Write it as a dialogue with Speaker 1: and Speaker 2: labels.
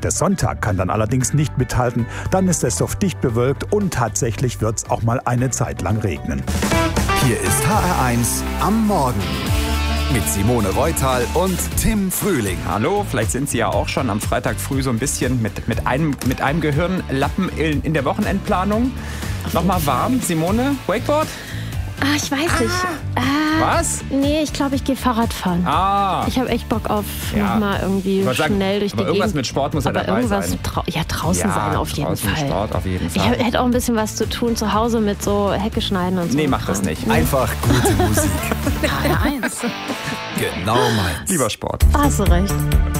Speaker 1: Der Sonntag kann dann allerdings nicht mithalten. Dann ist es oft dicht bewölkt und tatsächlich wird es auch mal eine Zeit lang regnen.
Speaker 2: Hier ist HR1 am Morgen mit Simone Reutal und Tim Frühling.
Speaker 3: Hallo, vielleicht sind Sie ja auch schon am Freitag früh so ein bisschen mit einem Gehirnlappen in der Wochenendplanung. Nochmal warm, Simone, Wakeboard?
Speaker 4: Ich weiß nicht.
Speaker 3: Was?
Speaker 4: Nee, ich glaube, ich gehe Fahrrad fahren. Ich habe echt Bock auf nochmal irgendwie schnell durch die Gegend.
Speaker 3: Irgendwas mit Sport muss ja dabei sein.
Speaker 4: Draußen sein auf jeden Fall.
Speaker 3: Sport auf jeden Fall.
Speaker 4: Ich hätte auch ein bisschen was zu tun zu Hause mit so Hecke schneiden und so.
Speaker 3: Nee, mach das nicht.
Speaker 2: Einfach gute Musik.
Speaker 4: HR1.
Speaker 2: Genau meins.
Speaker 3: Lieber Sport.
Speaker 4: Hast du recht.